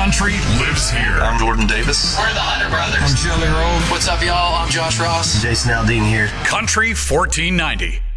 country lives here. I'm Jordan Davis. We're the Hunter Brothers. I'm Jelly Roll. What's up, y'all? I'm Josh Ross. Jason Aldean here. Country 1490.